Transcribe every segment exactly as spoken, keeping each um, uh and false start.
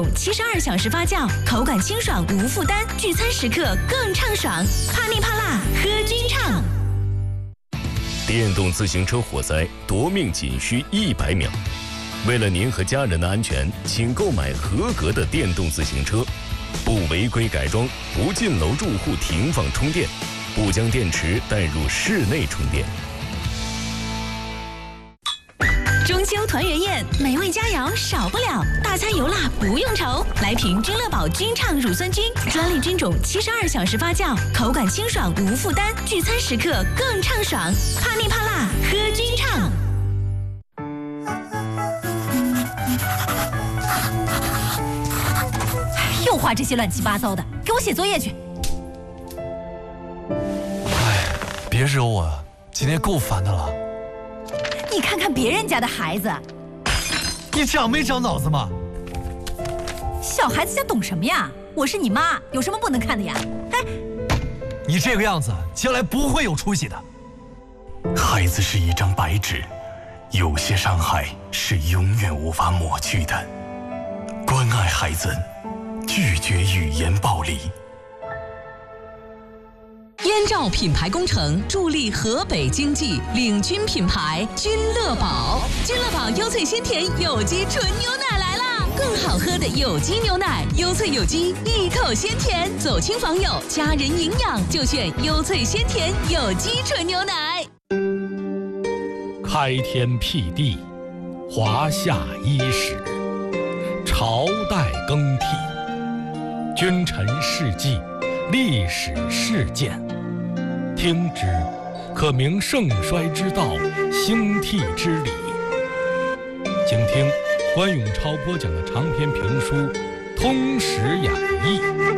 种七十二小时发酵，口感清爽无负担，聚餐时刻更畅爽。怕腻怕辣，喝君畅。 电动自行车火灾夺命仅需一百秒。为了您和家人的安全，请购买合格的电动自行车，不违规改装，不进楼住户停放充电，不将电池带入室内充电。 中秋团圆宴，美味佳肴少不了，大餐油辣不用愁。来瓶君乐宝君畅乳酸菌，专利菌种七十二小时发酵，口感清爽无负担，聚餐时刻更畅爽。怕腻怕辣，喝君畅。 又画这些乱七八糟的，给我写作业去。 哎，别惹我，今天够烦的了。 你看看别人家的孩子， 你长没长脑子吗？ 小孩子家懂什么呀？我是你妈，有什么不能看的呀？哎， 你这个样子，将来不会有出息的。 孩子是一张白纸，有些伤害是永远无法抹去的。关爱孩子，拒绝语言暴力。 燕赵品牌工程助力河北经济，领军品牌君乐宝。君乐宝优萃鲜甜有机纯牛奶来啦！更好喝的有机牛奶，优萃有机，一口鲜甜。走亲访友，家人营养就选优萃鲜甜有机纯牛奶。 开天辟地，华夏伊始，朝代更替，君臣事迹，历史事件。听之，可明盛衰之道，兴替之理。请听关永超播讲的长篇评书《通史演义》。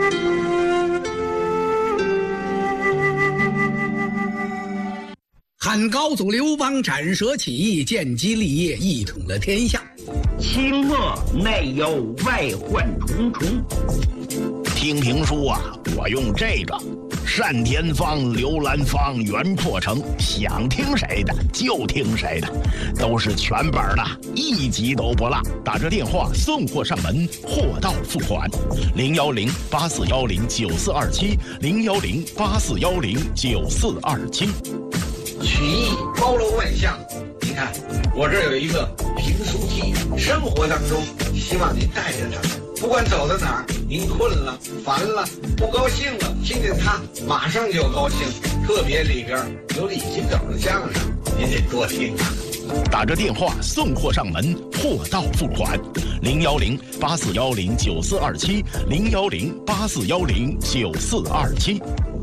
汉高祖刘邦斩蛇起义，建基立业，一统了天下。 清末内忧外患重重。听评书啊，我用这个单田芳、刘兰芳、袁阔成，想听谁的就听谁的，都是全本的，一集都不落。打着电话送货上门，货到付款。零幺零八四幺零九四二七，零幺零八四幺零九四二七。 曲艺包罗万象，你看我这有一个评书机，生活当中希望您带着它。不管走到哪儿，您困了、烦了、不高兴了，听见它马上就高兴。特别里边有李金斗的相声，您得多听啊。 打着电话送货上门，货到付款。零幺零八四幺零九四二七，零幺零八四幺零九四二七。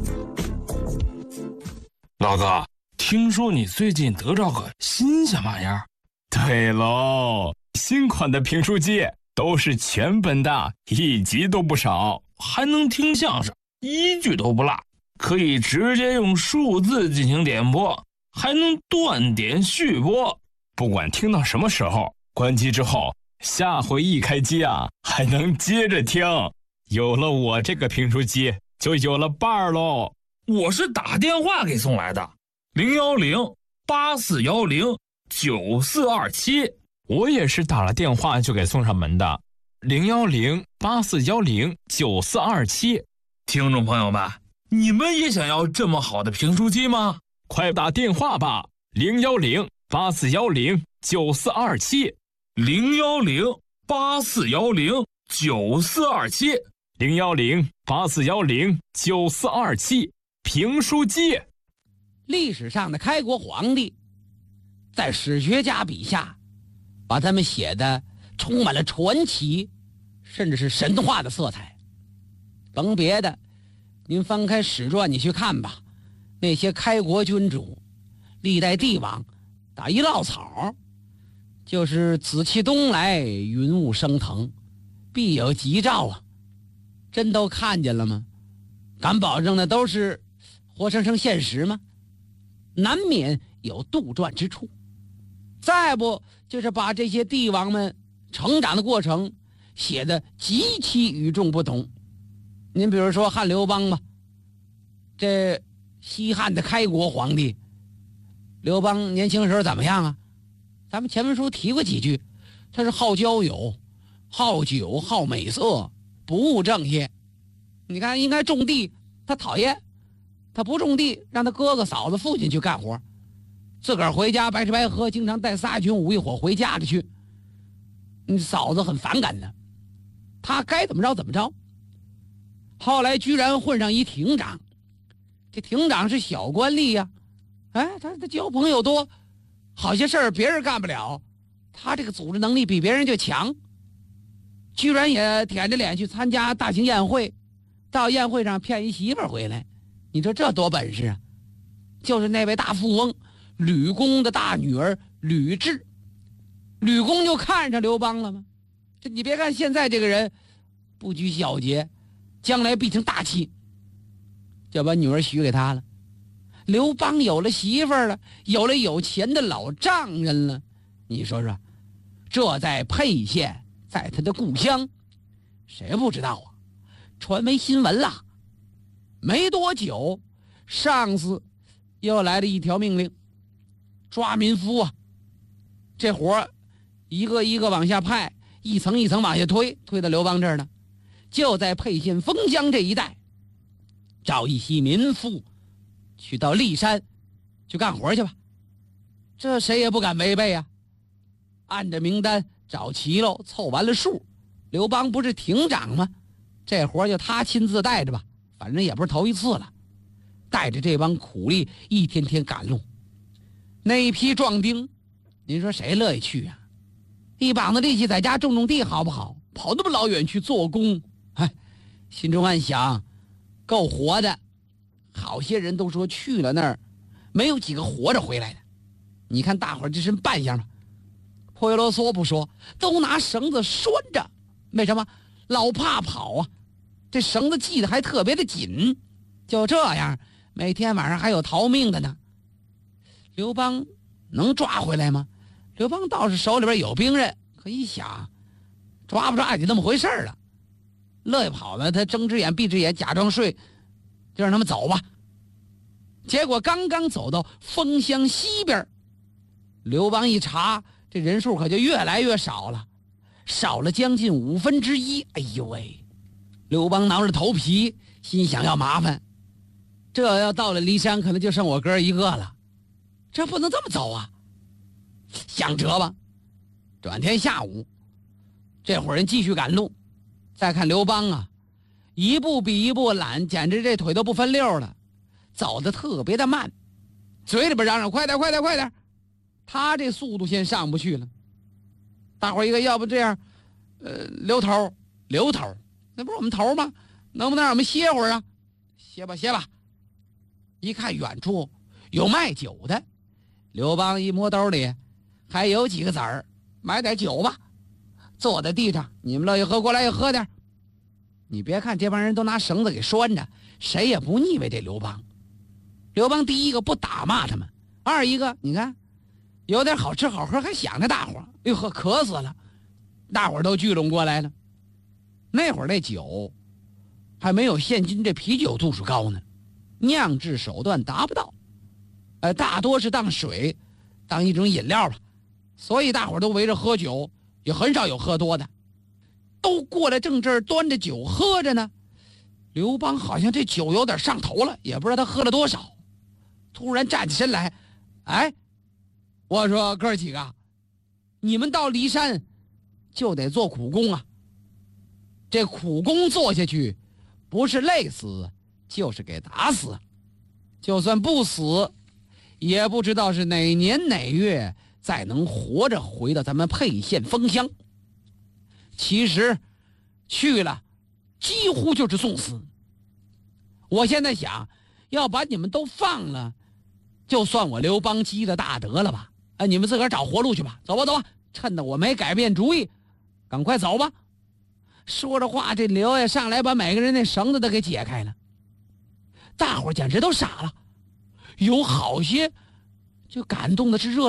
老哥，听说你最近得着个新鲜玩意儿？ 对喽，新款的评书机。都是全本的，一集都不少， 还能听相声，一句都不落，可以直接用数字进行点播，还能断点续播。 不管听到什么时候，关机之后，下回一开机啊，还能接着听。有了我这个评书机，就有了伴儿喽。 我是打电话给送来的，零幺零八四幺零九四二七。 我也是打了电话就给送上门的，零幺零八四幺零九四二七。 听众朋友们，你们也想要这么好的评书机吗？ 快打电话吧，零幺零八四幺零九四二七， 零幺零八四幺零九四二七， 零幺零八四幺零九四二七。评书机。 历史上的开国皇帝，在史学家笔下，把他们写的充满了传奇，甚至是神话的色彩。甭别的，您翻开史传你去看吧，那些开国君主、历代帝王，打一落草就是紫气东来，云雾升腾，必有吉兆啊！真都看见了吗？敢保证的都是活生生现实吗？难免有杜撰之处。再不就是把这些帝王们成长的过程写得极其与众不同。您比如说汉刘邦吧，这西汉的开国皇帝刘邦年轻时候怎么样啊？咱们前文书提过几句，他是好交友， 好酒好美色，不务正业。你看，应该种地，他讨厌，他不种地，让他哥哥嫂子父亲去干活，自个儿回家白吃白喝，经常带仨群五一伙回家里去。你嫂子很反感的，他该怎么着怎么着。后来居然混上一亭长，这亭长是小官吏呀、啊，哎，他他交朋友多，好些事儿别人干不了，他这个组织能力比别人就强，居然也舔着脸去参加大型宴会，到宴会上骗一媳妇儿回来，你说这多本事啊！就是那位大富翁吕公的大女儿吕雉，吕公就看上刘邦了吗？这你别看现在这个人不拘小节，将来必成大器，就把女儿许给他了。刘邦有了媳妇儿了，有了有钱的老丈人了，你说说，这在沛县，在他的故乡，谁不知道啊？传为新闻了。没多久，上司又来了一条命令，抓民夫啊！这活儿一个一个往下派，一层一层往下推，推到刘邦这儿呢。就在沛县封疆这一带，找一些民夫去到骊山去干活去吧。这谁也不敢违背啊！按着名单找齐喽，凑完了数，刘邦不是亭长吗？这活就他亲自带着吧，反正也不是头一次了。带着这帮苦力一天天赶路，那一批壮丁，您说谁乐意去啊？一膀子力气在家种种地好不好？跑那么老远去做工，哎，心中暗想，够活的。好些人都说去了那儿，没有几个活着回来的。你看大伙儿这身扮相吧，破衣啰嗦不说，都拿绳子拴着，为什么？老怕跑啊！这绳子系得还特别的紧，就这样，每天晚上还有逃命的呢。刘邦能抓回来吗？刘邦倒是手里边有兵刃，可一想，抓不抓也就那么回事了。乐意跑了，他睁只眼闭只眼，假装睡，就让他们走吧。结果刚刚走到封乡西边，刘邦一查，这人数可就越来越少了，少了将近五分之一。哎呦喂！刘邦挠着头皮，心想要麻烦，这要到了骊山，可能就剩我哥一个了，这不能这么走啊！想辙吧。转天下午，这伙人继续赶路，再看刘邦啊，一步比一步懒，简直这腿都不分溜了，走得特别的慢，嘴里边嚷嚷快点快点快点，他这速度先上不去了。大伙一个，要不这样，呃，刘头，刘头，那不是我们头吗？能不能让我们歇会儿啊？歇吧歇吧。一看远处有卖酒的，刘邦一摸兜里，还有几个子儿，买点酒吧。坐在地上，你们乐意喝过来也喝点。你别看这帮人都拿绳子给拴着，谁也不腻歪这刘邦。刘邦第一个不打骂他们，二一个你看有点好吃好喝，还想着大伙儿，哎呦呵，渴死了，大伙儿都聚拢过来了。那会儿那酒还没有现今这啤酒度数高呢，酿制手段达不到，呃，大多是当水，当一种饮料吧，所以大伙儿都围着喝酒，也很少有喝多的，都过来正这儿端着酒喝着呢。刘邦好像这酒有点上头了，也不知道他喝了多少，突然站起身来，哎，我说哥几个，你们到骊山就得做苦工啊，这苦工做下去，不是累死就是给打死，就算不死，也不知道是哪年哪月再能活着回到咱们沛县封乡。其实去了几乎就是送死。我现在想要把你们都放了，就算我刘邦积的大德了吧。哎，你们自个儿找活路去吧，走吧走吧，趁着我没改变主意，赶快走吧。说着话，这刘爷上来把每个人那绳子都给解开了，大伙儿简直都傻了，有好些就感动的是热